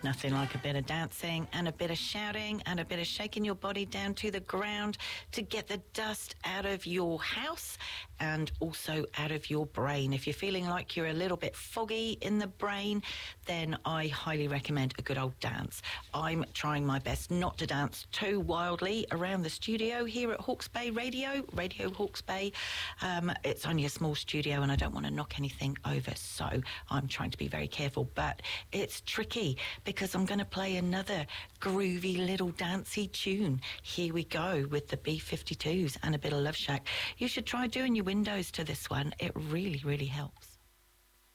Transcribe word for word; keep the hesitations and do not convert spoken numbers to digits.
Nothing like a bit of dancing and a bit of shouting and a bit of shaking your body down to the ground to get the dust out of your house and also out of your brain. If you're feeling like you're a little bit foggy in the brain, then I highly recommend a good old dance. I'm trying my best not to dance too wildly around the studio here at Hawke's Bay Radio, Radio Hawke's Bay. Um, it's only a small studio and I don't want to knock anything over, so I'm trying to be very careful, but it's tricky because I'm going to play another groovy little dancey tune. Here we go with the B fifty-twos and a bit of Love Shack. You should try doing your windows to this one. It really, really helps.